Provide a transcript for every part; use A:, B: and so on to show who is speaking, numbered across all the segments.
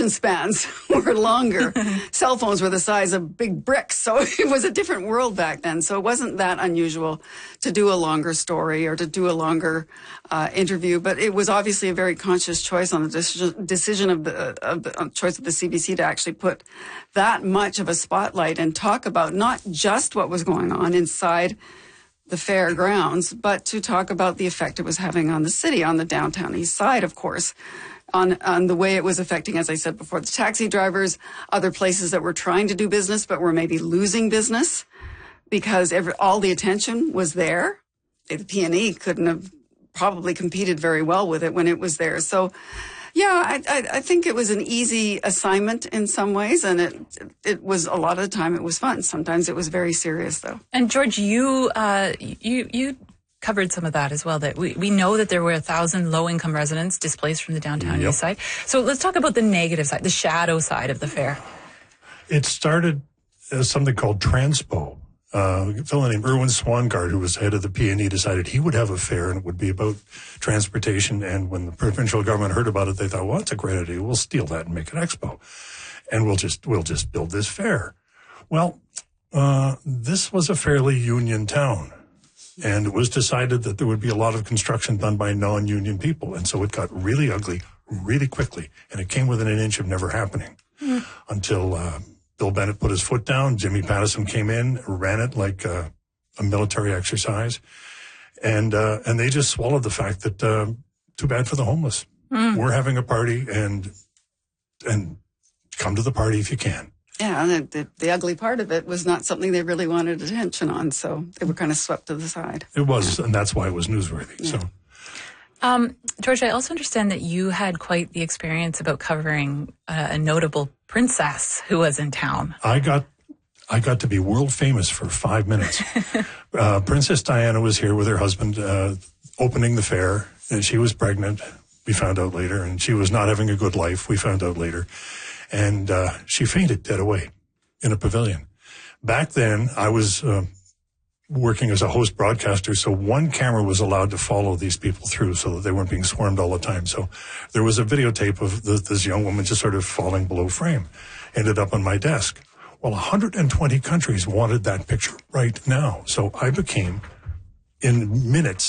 A: attention spans were longer. Cell phones were the size of big bricks, so it was a different world back then. So it wasn't that unusual to do a longer story or to do a longer interview, but it was obviously a very conscious choice on the decision of the choice of the CBC to actually put that much of a spotlight and talk about not just what was going on inside the fairgrounds, but to talk about the effect it was having on the city, on the downtown east side, of course, on the way it was affecting, as I said before, the taxi drivers, other places that were trying to do business but were maybe losing business because all the attention was there. The P&E couldn't have probably competed very well with it when it was there. So, yeah, I think it was an easy assignment in some ways, and it was a lot of the time it was fun. Sometimes it was very serious, though.
B: And George, you covered some of that as well. That we know that there were 1,000 low-income residents displaced from the downtown east side. So let's talk about the negative side, the shadow side of the fair.
C: It started as something called Transpo. A fellow named Erwin Swangard, who was head of the P&E, decided he would have a fair and it would be about transportation. And when the provincial government heard about it, they thought, well, that's a great idea. We'll steal that and make an expo. And we'll just build this fair. Well, this was a fairly union town. And it was decided that there would be a lot of construction done by non-union people. And so it got really ugly really quickly. And it came within an inch of never happening until Bill Bennett put his foot down. Jimmy Pattison came in, ran it like a military exercise. And they just swallowed the fact that too bad for the homeless. We're having a party and come to the party if you can.
A: Yeah, and the ugly part of it was not something they really wanted attention on, so they were kind of swept to the side.
C: It was, and that's why it was newsworthy. Yeah.
B: So, George, I also understand that you had quite the experience about covering a notable princess who was in town.
C: I got to be world famous for 5 minutes. Princess Diana was here with her husband opening the fair, and she was pregnant, we found out later, and she was not having a good life, we found out later. And she fainted dead away in a pavilion. Back then, I was working as a host broadcaster, so one camera was allowed to follow these people through so that they weren't being swarmed all the time. So there was a videotape of this young woman just sort of falling below frame. Ended up on my desk. Well, 120 countries wanted that picture right now. So I became, in minutes,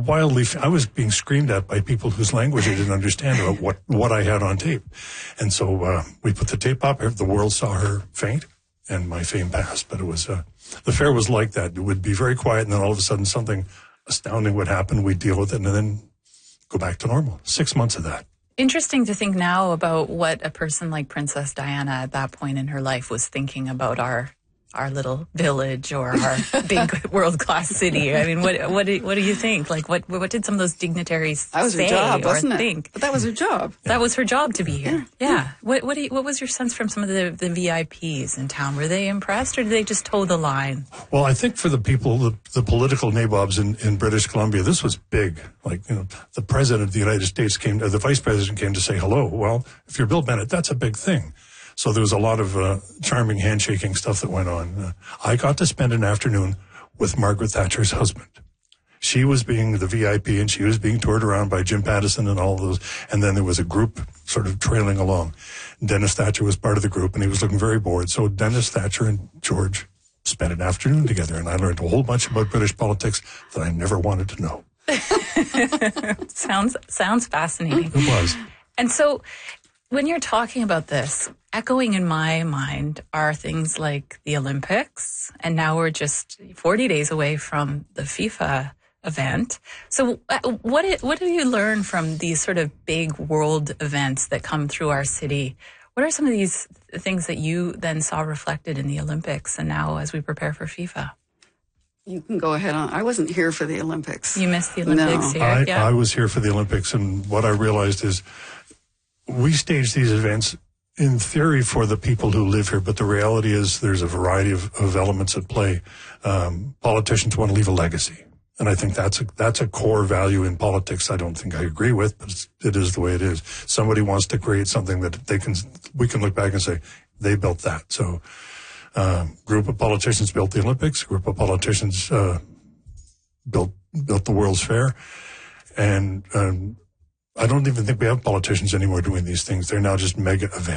C: I was being screamed at by people whose language I didn't understand about what I had on tape. And so we put the tape up. The world saw her faint, and my fame passed. But it was the fair was like that. It would be very quiet, and then all of a sudden something astounding would happen. We'd deal with it, and then go back to normal. 6 months of that.
B: Interesting to think now about what a person like Princess Diana at that point in her life was thinking about our little village or our big world-class city. I mean, what do you think? Like, what did some of those dignitaries
A: that was
B: say
A: her job, wasn't
B: or
A: it?
B: think?
A: But that was her job.
B: That was her job to be here. Yeah. What was your sense from some of the VIPs in town? Were they impressed, or did they just toe the line?
C: Well, I think for the people, the political nabobs in British Columbia, this was big. Like, the president of the United States the vice president came to say hello. Well, if you're Bill Bennett, that's a big thing. So there was a lot of charming handshaking stuff that went on. I got to spend an afternoon with Margaret Thatcher's husband. She was being the VIP, and she was being toured around by Jim Pattison and all of those. And then there was a group sort of trailing along. Dennis Thatcher was part of the group, and he was looking very bored. So Dennis Thatcher and George spent an afternoon together, and I learned a whole bunch about British politics that I never wanted to know.
B: Sounds fascinating.
C: It was.
B: And so, when you're talking about this, echoing in my mind are things like the Olympics, and now we're just 40 days away from the FIFA event. So what do you learn from these sort of big world events that come through our city? What are some of these things that you then saw reflected in the Olympics and now as we prepare for FIFA?
A: You can go ahead on. I wasn't here for the Olympics.
B: You missed the Olympics here?
C: I was here for the Olympics, and what I realized is we stage these events in theory for the people who live here, but the reality is there's a variety of elements at play. Politicians want to leave a legacy, and I think that's a core value in politics. I don't think I agree with, but it is the way it is. Somebody wants to create something that we can look back and say they built that. So, group of politicians built the Olympics. Group of politicians built the World's Fair, and I don't even think we have politicians anymore doing these things. They're now just mega events.